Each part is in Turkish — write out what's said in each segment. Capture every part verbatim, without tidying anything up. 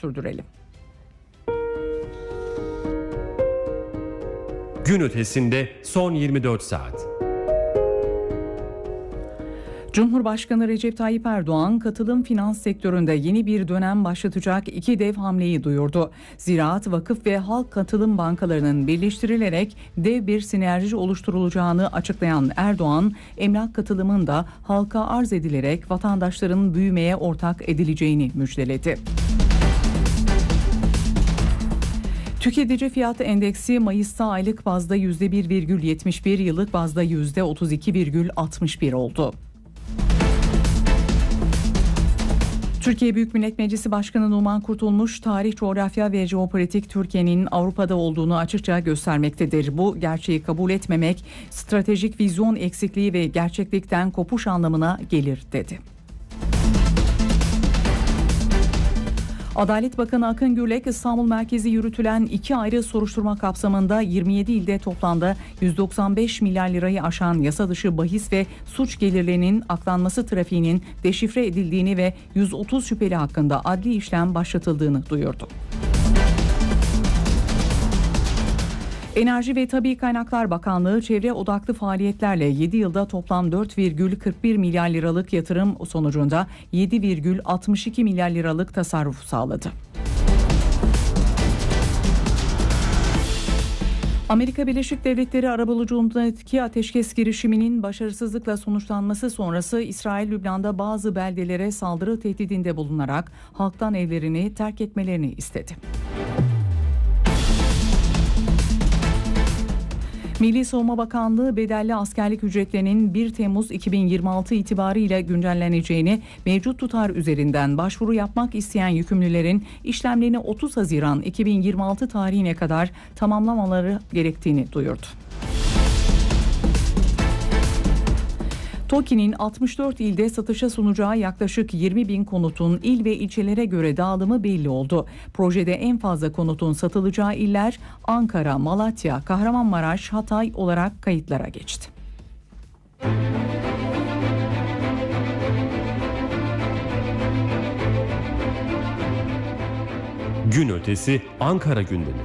sürdürelim. Gün ötesinde son yirmi dört saat. Cumhurbaşkanı Recep Tayyip Erdoğan katılım finans sektöründe yeni bir dönem başlatacak iki dev hamleyi duyurdu. Ziraat, Vakıf ve Halk Katılım Bankalarının birleştirilerek dev bir sinerji oluşturulacağını açıklayan Erdoğan, emlak katılımın da halka arz edilerek vatandaşların büyümeye ortak edileceğini müjdeledi. Tüketici fiyat endeksi Mayıs'ta aylık bazda yüzde bir virgül yetmiş bir, yıllık bazda yüzde otuz iki virgül altmış bir oldu. Türkiye Büyük Millet Meclisi Başkanı Numan Kurtulmuş, tarih, coğrafya ve jeopolitik Türkiye'nin Avrupa'da olduğunu açıkça göstermektedir. Bu gerçeği kabul etmemek, stratejik vizyon eksikliği ve gerçeklikten kopuş anlamına gelir, dedi. Adalet Bakanı Akın Gürlek, İstanbul merkezi yürütülen iki ayrı soruşturma kapsamında yirmi yedi ilde toplamda yüz doksan beş milyar lirayı aşan yasa dışı bahis ve suç gelirlerinin aklanması trafiğinin deşifre edildiğini ve yüz otuz şüpheli hakkında adli işlem başlatıldığını duyurdu. Enerji ve Tabii Kaynaklar Bakanlığı çevre odaklı faaliyetlerle yedi yılda toplam dört virgül kırk bir milyar liralık yatırım sonucunda yedi virgül altmış iki milyar liralık tasarruf sağladı. Amerika Birleşik Devletleri arabuluculuğundaki ateşkes girişiminin başarısızlıkla sonuçlanması sonrası İsrail, Lübnan'da bazı beldelere saldırı tehdidinde bulunarak halktan evlerini terk etmelerini istedi. Milli Savunma Bakanlığı bedelli askerlik ücretlerinin bir Temmuz iki bin yirmi altı itibarıyla güncelleneceğini, mevcut tutar üzerinden başvuru yapmak isteyen yükümlülerin işlemlerini otuz Haziran iki bin yirmi altı tarihine kadar tamamlamaları gerektiğini duyurdu. TOKİ'nin altmış dört ilde satışa sunacağı yaklaşık yirmi bin konutun il ve ilçelere göre dağılımı belli oldu. Projede en fazla konutun satılacağı iller Ankara, Malatya, Kahramanmaraş, Hatay olarak kayıtlara geçti. Gün ötesi Ankara gündemi.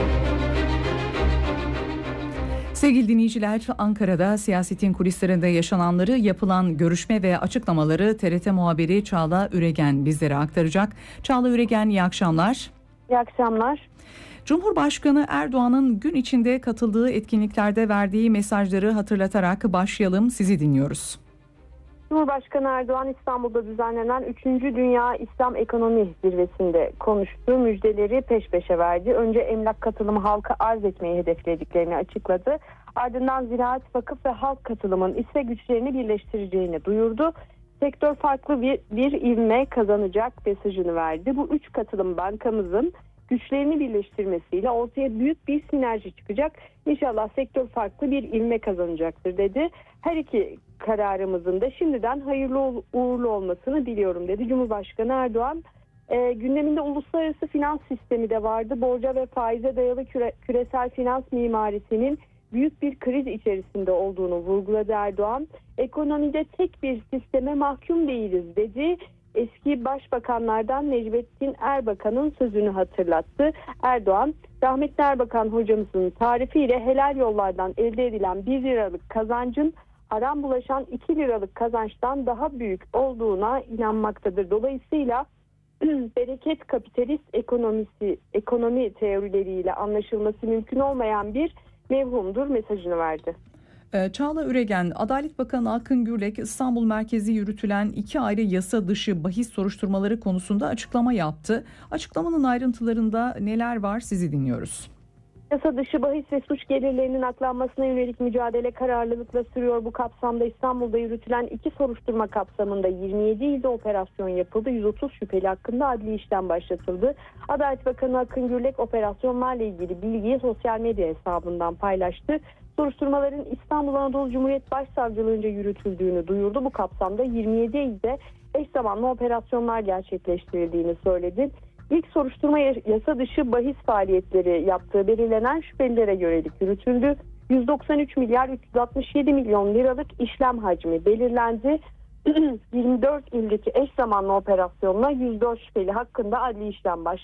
Sevgili dinleyiciler, Ankara'da siyasetin kulislerinde yaşananları, yapılan görüşme ve açıklamaları T R T muhabiri Çağla Üregen bizlere aktaracak. Çağla Üregen, iyi akşamlar. İyi akşamlar. Cumhurbaşkanı Erdoğan'ın gün içinde katıldığı etkinliklerde verdiği mesajları hatırlatarak başlayalım. Sizi dinliyoruz. Cumhurbaşkanı Erdoğan İstanbul'da düzenlenen üçüncü Dünya İslam Ekonomi Zirvesi'nde konuştu. Müjdeleri peş peşe verdi. Önce emlak katılımı halka arz etmeyi hedeflediklerini açıkladı. Ardından ziraat, vakıf ve halk katılımın ise güçlerini birleştireceğini duyurdu. Sektör farklı bir, bir ivme kazanacak mesajını verdi. Bu üç katılım bankamızın güçlerini birleştirmesiyle ortaya büyük bir sinerji çıkacak. İnşallah sektör farklı bir ivme kazanacaktır, dedi. Her iki kararımızın da şimdiden hayırlı uğurlu olmasını diliyorum, dedi Cumhurbaşkanı Erdoğan. E, gündeminde uluslararası finans sistemi de vardı. Borca ve faize dayalı küre, küresel finans mimarisinin büyük bir kriz içerisinde olduğunu vurguladı Erdoğan. Ekonomide tek bir sisteme mahkum değiliz, dedi. Eski başbakanlardan Necmettin Erbakan'ın sözünü hatırlattı. Erdoğan, rahmetli Erbakan hocamızın tarifiyle helal yollardan elde edilen bir liralık kazancın haram bulaşan iki liralık kazançtan daha büyük olduğuna inanmaktadır. Dolayısıyla bereket kapitalist ekonomisi, ekonomi teorileriyle anlaşılması mümkün olmayan bir mevhumdur mesajını verdi. Çağla Üregen, Adalet Bakanı Akın Gürlek, İstanbul merkezi yürütülen iki ayrı yasa dışı bahis soruşturmaları konusunda açıklama yaptı. Açıklamanın ayrıntılarında neler var, sizi dinliyoruz. Yasa dışı bahis ve suç gelirlerinin aklanmasına yönelik mücadele kararlılıkla sürüyor. Bu kapsamda İstanbul'da yürütülen iki soruşturma kapsamında yirmi yedi ilde operasyon yapıldı. yüz otuz şüpheli hakkında adli işlem başlatıldı. Adalet Bakanı Akın Gürlek operasyonlarla ilgili bilgiyi sosyal medya hesabından paylaştı. Soruşturmaların İstanbul Anadolu Cumhuriyet Başsavcılığınca yürütüldüğünü duyurdu. Bu kapsamda yirmi yedi ilde eş zamanlı operasyonlar gerçekleştirildiğini söyledi. İlk soruşturma yasa dışı bahis faaliyetleri yaptığı belirlenen şüphelilere yönelik yürütüldü. yüz doksan üç milyar üç yüz altmış yedi milyon liralık işlem hacmi belirlendi. yirmi dört ildeki eş zamanlı operasyonla yüz dört şüpheli hakkında adli işlem başladı.